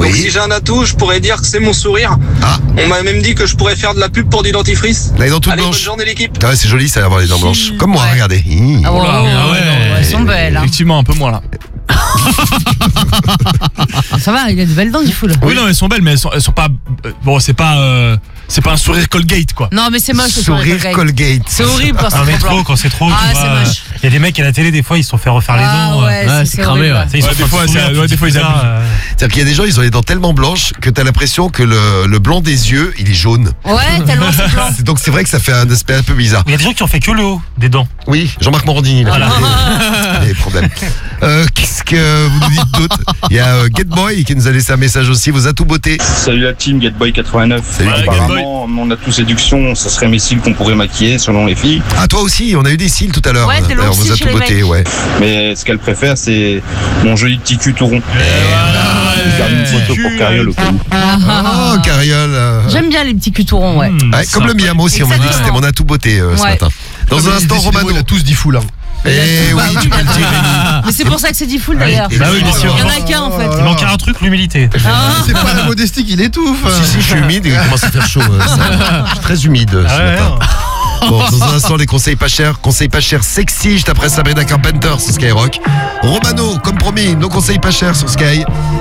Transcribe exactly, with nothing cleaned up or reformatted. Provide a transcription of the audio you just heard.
Oui. Donc si j'ai un atout, je pourrais dire que c'est mon sourire. Ah. On m'a même dit que je pourrais faire de la pub pour du dentifrice. Là, les dents toutes Allez, bonne blanches. journée l'équipe. Ah ouais, c'est joli ça d'avoir les dents blanches. Comme moi, Ouais. regardez. Hi. Ah, ouais, Ah ouais, ouais. ouais, elles sont belles. Hein. Effectivement, un peu moins là. Ça va, il a de belles dents, du fou. Là. Oui, non, elles sont belles, mais elles sont, elles sont pas. euh, Bon, c'est pas. euh, c'est pas un sourire Colgate, quoi. Non, mais c'est moche. ce Sourire sourire Colgate. C'est horrible quand Ah, c'est mais trop trop, blanc. quand c'est trop, Ah, tu c'est vois. moche. Il y a des mecs à la télé, des fois, ils se sont fait refaire les Ah dents. euh. ouais, Ouais, c'est c'est c'est cramé, horrible, ouais. Tu sais, ils Ouais, sont des en train fois, de c'est- sourire, ouais, tu des fois, dis ils ça, abusent. euh, C'est-à-dire qu'il y a des gens, ils ont les dents tellement blanches que t'as l'impression que le, le blanc des yeux, il est jaune. Ouais, tellement c'est blanc. C'est- Donc c'est vrai que ça fait un aspect un peu bizarre. Il y a des gens qui ont fait que le haut des dents. Oui, Jean-Marc Morandini, il a Voilà. fait des problèmes. Euh, Qu'est-ce que vous nous dites d'autre? Il y a euh, Getboy qui nous a laissé un message aussi, vos atouts beauté. Salut la team, Getboy quatre-vingt-neuf. Salut, Ouais, Apparemment, mon atout séduction, ça serait mes cils qu'on pourrait maquiller selon les filles. Ah, toi aussi, on a eu des cils tout à l'heure. Ouais, t'es long D'ailleurs, cils vos chez atouts les beauté, mecs. ouais. Mais ce qu'elle préfère, c'est mon joli petit cul tout rond. Je garde une photo pour Cariole au cas où. Oh, Carriole. euh, J'aime bien les petits culs tout ronds, ouais. Hmm, ouais, comme le mien, moi aussi, on m'a dit que c'était mon atout beauté euh, ce Ouais. matin. Dans un instant, Romano. Il a tous dit fou là. Eh oui, tu peux le dire, Rémi. Mais c'est pour ça que c'est dit full d'ailleurs. Bah oui, bien Il sûr. y en a qu'un en fait. Il manque un truc, l'humilité. Ah. C'est pas la modestie qui l'étouffe. Si, si, je suis humide et il commence à faire chaud. euh, ça. Je suis très humide euh, ce Ah ouais, matin. non. Bon, dans un instant, les conseils pas chers. Conseils pas chers sexy, juste après Sabrina Carpenter sur Skyrock. Romano, comme promis, nos conseils pas chers sur Sky.